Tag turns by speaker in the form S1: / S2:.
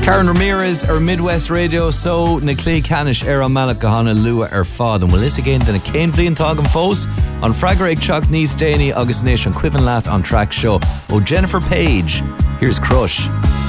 S1: Karen Ramirez ar Midwest Radio, so na clé canis ar an malach go hána lua ar fád an bhfuil is again den a céim bblion tág an fós an freigar ag teach níos déine agus néis an cuivan leat an track show ó Jennifer Page. Here's Crush.